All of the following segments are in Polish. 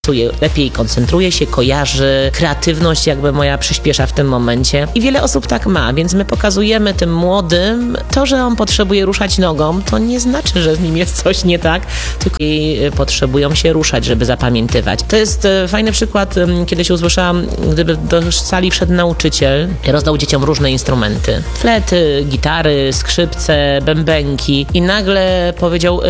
lepiej koncentruje się, kojarzy, kreatywność jakby moja przyspiesza w tym momencie i wiele osób tak ma, więc my pokazujemy tym młodym to, że on potrzebuje ruszać nogą, to nie znaczy, że z nim jest coś nie tak, tylko potrzebują się ruszać, żeby zapamiętywać. To jest fajny przykład, kiedyś usłyszałam, gdyby do sali wszedł nauczyciel i rozdał dzieciom różne instrumenty, flety, gitary, skrzypce, bębenki i nagle powiedział,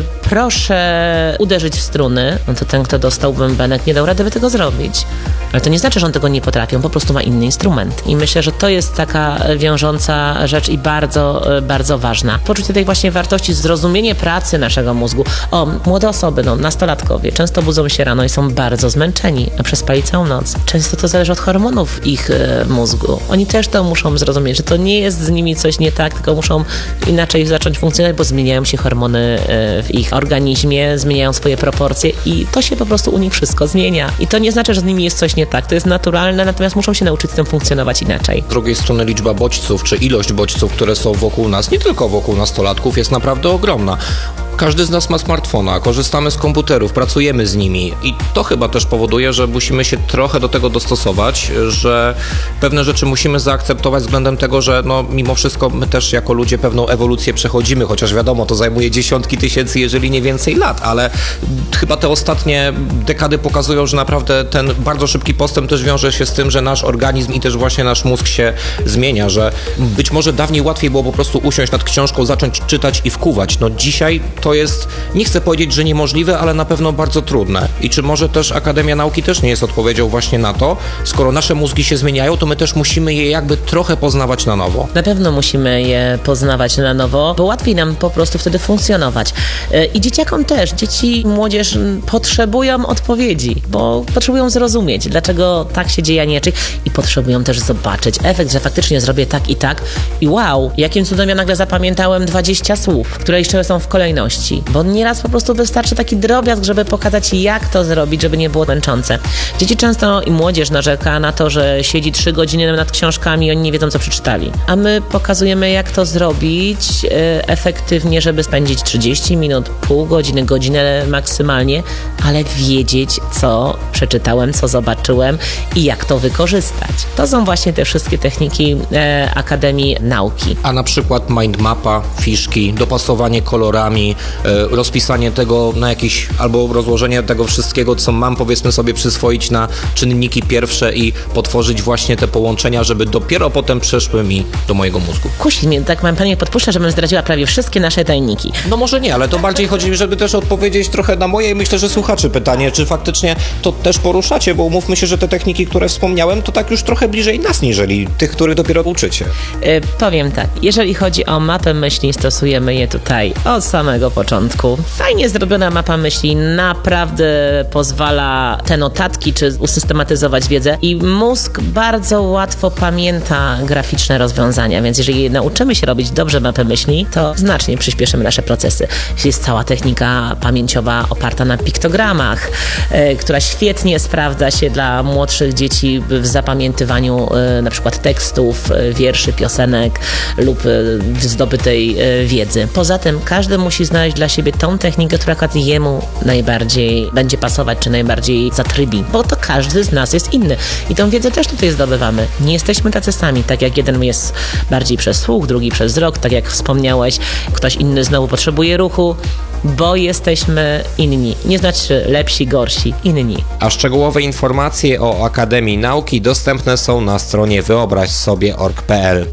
proszę uderzyć w struny, no to ten, kto dostał bębenek, nie dał rady, by tego zrobić. Ale to nie znaczy, że on tego nie potrafi, on po prostu ma inny instrument. I myślę, że to jest taka wiążąca rzecz i bardzo, bardzo ważna. Poczucie tej właśnie wartości, zrozumienie pracy naszego mózgu. Młode osoby, nastolatkowie, często budzą się rano i są bardzo zmęczeni, a przespali całą noc. Często to zależy od hormonów ich mózgu. Oni też to muszą zrozumieć, że to nie jest z nimi coś nie tak, tylko muszą inaczej zacząć funkcjonować, bo zmieniają się hormony w ich organizmie, zmieniają swoje proporcje i to się po prostu u nich wszystko zmienia. I to nie znaczy, że z nimi jest coś nie tak. To jest naturalne, natomiast muszą się nauczyć z tym funkcjonować inaczej. Z drugiej strony liczba bodźców, czy ilość bodźców, które są wokół nas, nie tylko wokół nastolatków, jest naprawdę ogromna. Każdy z nas ma smartfona, korzystamy z komputerów, pracujemy z nimi i to chyba też powoduje, że musimy się trochę do tego dostosować, że pewne rzeczy musimy zaakceptować względem tego, że mimo wszystko my też jako ludzie pewną ewolucję przechodzimy, chociaż wiadomo, to zajmuje dziesiątki tysięcy, jeżeli nie więcej lat, ale chyba te ostatnie dekady pokazują, że naprawdę ten bardzo szybki postęp też wiąże się z tym, że nasz organizm i też właśnie nasz mózg się zmienia, że być może dawniej łatwiej było po prostu usiąść nad książką, zacząć czytać i wkuwać. Dzisiaj to jest, nie chcę powiedzieć, że niemożliwe, ale na pewno bardzo trudne. I czy może też Akademia Nauki też nie jest odpowiedzią właśnie na to? Skoro nasze mózgi się zmieniają, to my też musimy je jakby trochę poznawać na nowo. Na pewno musimy je poznawać na nowo, bo łatwiej nam po prostu wtedy funkcjonować. I dzieciakom też. Dzieci, młodzież potrzebują odpowiedzi, bo potrzebują zrozumieć, dlaczego tak się dzieje, a nie inaczej. I potrzebują też zobaczyć efekt, że faktycznie zrobię tak i wow, jakim cudem ja nagle zapamiętałem 20 słów, które jeszcze są w kolejności. Bo nieraz po prostu wystarczy taki drobiazg, żeby pokazać, jak to zrobić, żeby nie było męczące. Dzieci często i młodzież narzeka na to, że siedzi 3 godziny nad książkami i oni nie wiedzą, co przeczytali. A my pokazujemy, jak to zrobić efektywnie, żeby spędzić 30 minut, pół godziny, godzinę maksymalnie, ale wiedzieć, co przeczytałem, co zobaczyłem i jak to wykorzystać. To są właśnie te wszystkie techniki Akademii Nauki. A na przykład mindmapa, fiszki, dopasowanie kolorami, rozpisanie tego na jakiś, albo rozłożenie tego wszystkiego, co mam, powiedzmy sobie, przyswoić na czynniki pierwsze i potworzyć właśnie te połączenia, żeby dopiero potem przeszły mi do mojego mózgu. Kusi mnie, tak pani podpuszcza, żebym zdradziła prawie wszystkie nasze tajniki. Może nie, ale to bardziej chodzi mi, żeby też odpowiedzieć trochę na moje i myślę, że słuchaczy pytanie, czy faktycznie to też poruszacie, bo umówmy się, że te techniki, które wspomniałem, to tak już trochę bliżej nas, niżeli tych, których dopiero uczycie. Powiem tak, jeżeli chodzi o mapę myśli, stosujemy je tutaj od samego początku. Fajnie zrobiona mapa myśli naprawdę pozwala te notatki czy usystematyzować wiedzę i mózg bardzo łatwo pamięta graficzne rozwiązania, więc jeżeli nauczymy się robić dobrze mapę myśli, to znacznie przyspieszymy nasze procesy. Jest cała technika pamięciowa oparta na piktogramach, która świetnie sprawdza się dla młodszych dzieci w zapamiętywaniu na przykład tekstów, wierszy, piosenek lub zdobytej wiedzy. Poza tym każdy musi znaleźć dla siebie tą technikę, która akurat jemu najbardziej będzie pasować, czy najbardziej zatrybi, bo to każdy z nas jest inny i tą wiedzę też tutaj zdobywamy. Nie jesteśmy tacy sami, tak jak jeden jest bardziej przez słuch, drugi przez wzrok, tak jak wspomniałeś, ktoś inny znowu potrzebuje ruchu, bo jesteśmy inni. Nie znaczy lepsi, gorsi, inni. A szczegółowe informacje o Akademii Nauki dostępne są na stronie wyobraźsobie.org.pl.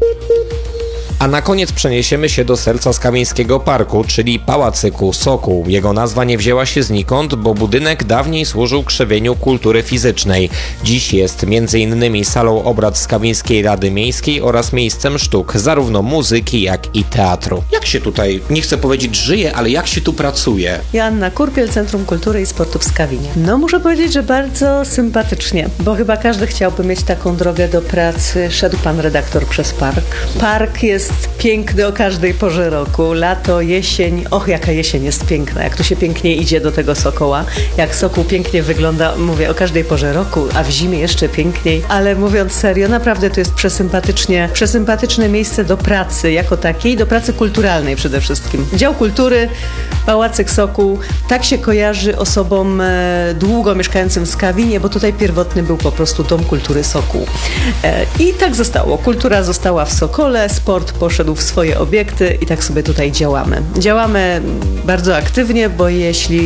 A na koniec przeniesiemy się do serca Skawieńskiego Parku, czyli Pałacyku Sokół. Jego nazwa nie wzięła się znikąd, bo budynek dawniej służył krzewieniu kultury fizycznej. Dziś jest m.in. salą obrad Skawieńskiej Rady Miejskiej oraz miejscem sztuk, zarówno muzyki, jak i teatru. Jak się tutaj, nie chcę powiedzieć żyje, ale jak się tu pracuje? Joanna Kurpiel, Centrum Kultury i Sportu w Skawinie. Muszę powiedzieć, że bardzo sympatycznie, bo chyba każdy chciałby mieć taką drogę do pracy. Szedł pan redaktor przez park. Park jest jest piękny o każdej porze roku. Lato, jesień. Och, jaka jesień jest piękna. Jak tu się pięknie idzie do tego Sokoła. Jak Sokół pięknie wygląda, mówię, o każdej porze roku, a w zimie jeszcze piękniej. Ale mówiąc serio, naprawdę to jest przesympatyczne miejsce do pracy jako takiej, do pracy kulturalnej przede wszystkim. Dział Kultury, Pałacyk Sokół, tak się kojarzy osobom długo mieszkającym w Skawinie, bo tutaj pierwotny był po prostu Dom Kultury Sokół. I tak zostało. Kultura została w Sokole, sport poszedł w swoje obiekty i tak sobie tutaj działamy. Działamy bardzo aktywnie, bo jeśli